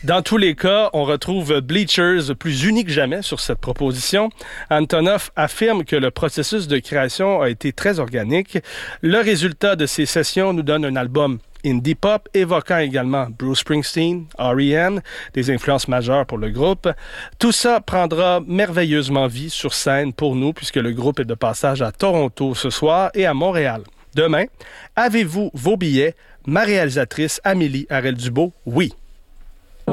Dans tous les cas, on retrouve Bleachers plus unis que jamais sur cette proposition. Antonoff affirme que le processus de création a été très organique. Le résultat de ces sessions nous donne un album indie pop, évoquant également Bruce Springsteen, R.E.M., des influences majeures pour le groupe. Tout ça prendra merveilleusement vie sur scène pour nous, puisque le groupe est de passage à Toronto ce soir et à Montréal demain. Avez-vous vos billets? Ma réalisatrice Amélie Harel-Dubois, oui.